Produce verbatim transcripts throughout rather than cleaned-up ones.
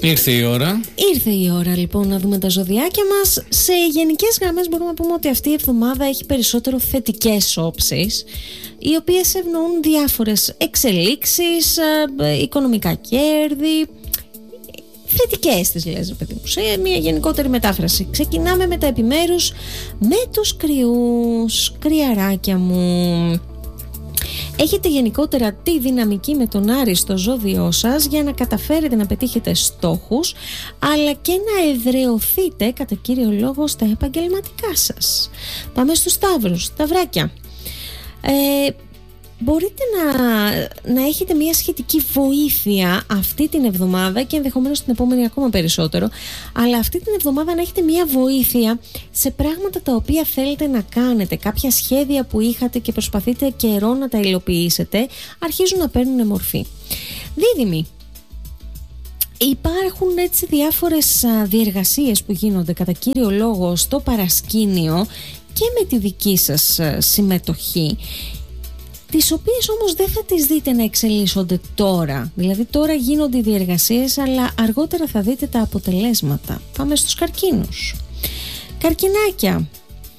Ήρθε η ώρα. Ήρθε η ώρα λοιπόν να δούμε τα ζωδιάκια μας. Σε γενικές γραμμές μπορούμε να πούμε ότι αυτή η εβδομάδα έχει περισσότερο θετικές όψεις, οι οποίες ευνοούν διάφορες εξελίξεις, οικονομικά κέρδη. Θετικές τις λες, παιδί μου, σε μια γενικότερη μετάφραση. Ξεκινάμε με τα επιμέρους, με τους κρυούς. Κρυαράκια μου, έχετε γενικότερα τη δυναμική με τον Άρη στο ζώδιό σας για να καταφέρετε να πετύχετε στόχους, αλλά και να εδραιωθείτε κατά κύριο λόγο στα επαγγελματικά σας. Πάμε στους Σταύρους, Σταυράκια. Ε, Μπορείτε να, να έχετε μια σχετική βοήθεια αυτή την εβδομάδα και ενδεχομένως την επόμενη ακόμα περισσότερο, αλλά αυτή την εβδομάδα να έχετε μια βοήθεια σε πράγματα τα οποία θέλετε να κάνετε, κάποια σχέδια που είχατε και προσπαθείτε καιρό να τα υλοποιήσετε, αρχίζουν να παίρνουν μορφή. Δίδυμοι, υπάρχουν έτσι διάφορες διεργασίες που γίνονται κατά κύριο λόγο στο παρασκήνιο και με τη δική σας συμμετοχή, τις οποίες όμως δεν θα τις δείτε να εξελίσσονται τώρα. Δηλαδή τώρα γίνονται οι διεργασίες, αλλά αργότερα θα δείτε τα αποτελέσματα. Πάμε στους Καρκίνους. Καρκινάκια,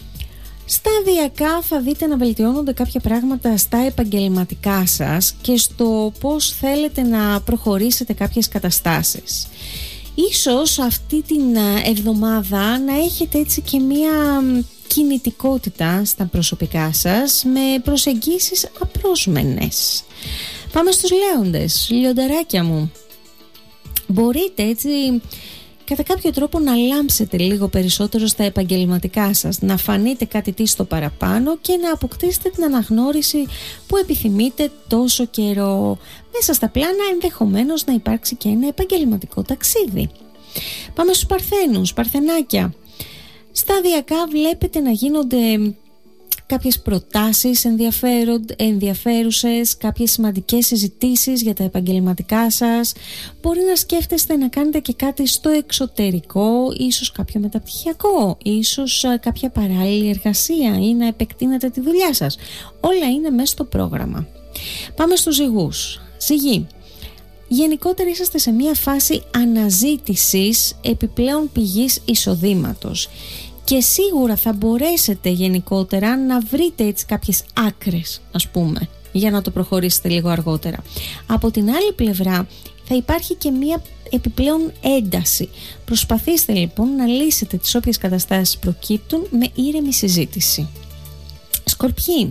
σταδιακά θα δείτε να βελτιώνονται κάποια πράγματα στα επαγγελματικά σας και στο πώς θέλετε να προχωρήσετε κάποιες καταστάσεις. Ίσως αυτή την εβδομάδα να έχετε έτσι και μία κινητικότητα στα προσωπικά σας με προσεγγίσεις απρόσμενες. Πάμε στους Λέοντες, λιονταράκια μου. Μπορείτε έτσι κατά κάποιο τρόπο να λάμψετε λίγο περισσότερο στα επαγγελματικά σας, να φανείτε κάτι τι στο παραπάνω και να αποκτήσετε την αναγνώριση που επιθυμείτε τόσο καιρό. Μέσα στα πλάνα ενδεχομένως να υπάρξει και ένα επαγγελματικό ταξίδι. Πάμε στους Παρθένους, Παρθενάκια. Σταδιακά βλέπετε να γίνονται κάποιες προτάσεις ενδιαφέρουσες, κάποιες σημαντικές συζητήσεις για τα επαγγελματικά σας. Μπορεί να σκέφτεστε να κάνετε και κάτι στο εξωτερικό, ίσως κάποιο μεταπτυχιακό, ίσως κάποια παράλληλη εργασία ή να επεκτείνετε τη δουλειά σας. Όλα είναι μέσα στο πρόγραμμα. Πάμε στους Ζυγούς. Ζυγοί, γενικότερα είσαστε σε μια φάση αναζήτησης επιπλέον πηγής εισοδήματος και σίγουρα θα μπορέσετε γενικότερα να βρείτε έτσι κάποιες άκρες, ας πούμε, για να το προχωρήσετε λίγο αργότερα. Από την άλλη πλευρά θα υπάρχει και μια επιπλέον ένταση. Προσπαθήστε λοιπόν να λύσετε τις όποιες καταστάσεις προκύπτουν με ήρεμη συζήτηση. Σκορπιοί,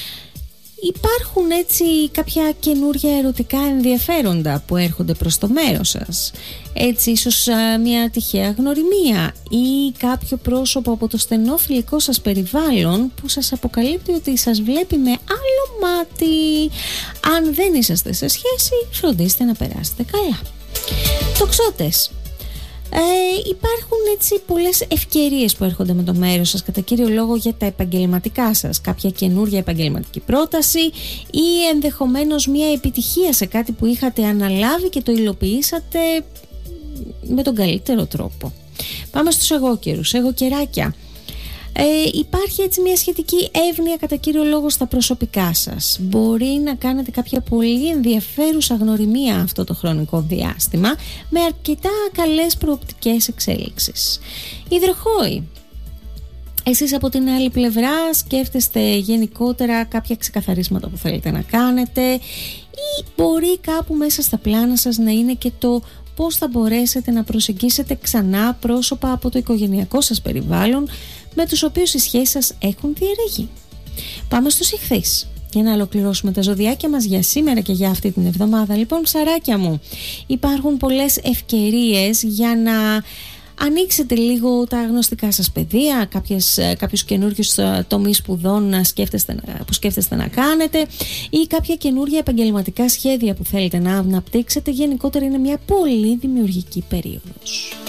υπάρχουν έτσι κάποια καινούρια ερωτικά ενδιαφέροντα που έρχονται προς το μέρος σας. Έτσι ίσως α, μια τυχαία γνωριμία ή κάποιο πρόσωπο από το στενό φιλικό σας περιβάλλον που σας αποκαλύπτει ότι σας βλέπει με άλλο μάτι. Αν δεν είσαστε σε σχέση, φροντίστε να περάσετε καλά. Τοξότες, Ε, υπάρχουν έτσι πολλές ευκαιρίες που έρχονται με το μέρος σας κατά κύριο λόγο για τα επαγγελματικά σας, κάποια καινούρια επαγγελματική πρόταση ή ενδεχομένως μια επιτυχία σε κάτι που είχατε αναλάβει και το υλοποιήσατε με τον καλύτερο τρόπο. Πάμε στους εγώκερους, εγωκεράκια. Ε, υπάρχει έτσι μια σχετική εύνοια κατά κύριο λόγο στα προσωπικά σας. Μπορεί να κάνετε κάποια πολύ ενδιαφέρουσα γνωριμία αυτό το χρονικό διάστημα με αρκετά καλές προοπτικές εξέλιξης. Υδροχόοι, εσείς από την άλλη πλευρά σκέφτεστε γενικότερα κάποια ξεκαθαρίσματα που θέλετε να κάνετε ή μπορεί κάπου μέσα στα πλάνα σας να είναι και το πώς θα μπορέσετε να προσεγγίσετε ξανά πρόσωπα από το οικογενειακό σας περιβάλλον με τους οποίους οι σχέσεις σας έχουν διαιρεγεί. Πάμε στους Ιχθύς για να ολοκληρώσουμε τα ζωδιάκια μας για σήμερα και για αυτή την εβδομάδα. Λοιπόν, ψαράκια μου, υπάρχουν πολλές ευκαιρίες για να ανοίξετε λίγο τα γνωστικά σας πεδία, κάποιες, κάποιους καινούριους τομείς σπουδών σκέφτεστε, που σκέφτεστε να κάνετε ή κάποια καινούρια επαγγελματικά σχέδια που θέλετε να αναπτύξετε. Γενικότερα είναι μια πολύ δημιουργική περίοδος.